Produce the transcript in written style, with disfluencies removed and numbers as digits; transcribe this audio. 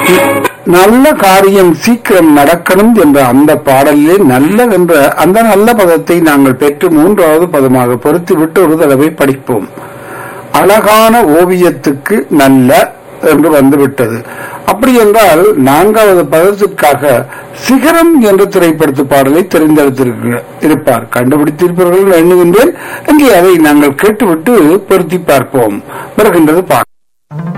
நல்ல காரியம் சீக்கிரம் நடக்கணும் என்ற அந்த பாடலிலே நல்ல என்ற அந்த நல்ல பதத்தை நாங்கள் பெற்று மூன்றாவது பதமாக பொருத்திவிட்டு ஒரு தடவை படிப்போம். அழகான ஓவியத்துக்கு நல்ல என்று வந்துவிட்டது. அப்படி என்றால் நான்காவது பதத்திற்காக சிகரம் என்ற திரைப்படத்து பாடலை தெரிந்தெடுத்திருப்பார். கண்டுபிடித்திருப்பவர்கள் எண்ணுகின்றேன். இங்கே அதை நாங்கள் கேட்டுவிட்டு பொருத்தி பார்ப்போம். வருகின்றது பாடல்.